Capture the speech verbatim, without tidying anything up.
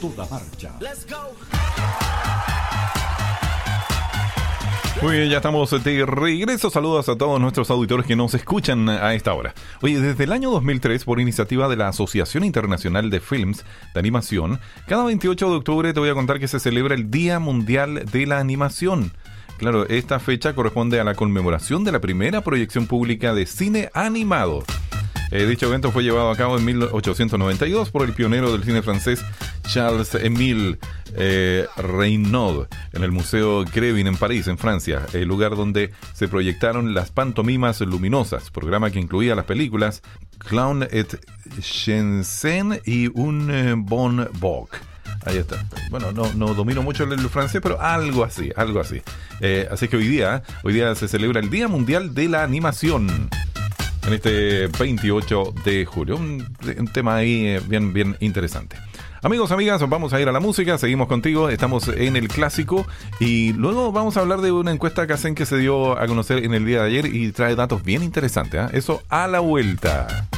toda marcha. Muy bien, ya estamos de regreso. Saludos a todos nuestros auditores que nos escuchan a esta hora. Oye, desde el año dos mil tres, por iniciativa de la Asociación Internacional de Films de Animación, cada veintiocho de octubre te voy a contar que se celebra el Día Mundial de la Animación. Claro, esta fecha corresponde a la conmemoración de la primera proyección pública de cine animado. Eh, dicho evento fue llevado a cabo en mil ochocientos noventa y dos por el pionero del cine francés Charles-Émile eh, Reynaud en el Museo Grévin en París, en Francia, el lugar donde se proyectaron las pantomimas luminosas, programa que incluía las películas Clown et Chanson y Un eh, Bon Boc. Ahí está. Bueno, no, no domino mucho el, el francés, pero algo así, algo así. Eh, así que hoy día, hoy día se celebra el Día Mundial de la Animación. En este veintiocho de julio. Un, un tema ahí eh, bien, bien interesante. Amigos, amigas, vamos a ir a la música. Seguimos contigo. Estamos en el clásico. Y luego vamos a hablar de una encuesta que hacen que se dio a conocer en el día de ayer y trae datos bien interesantes, ¿eh? Eso a la vuelta.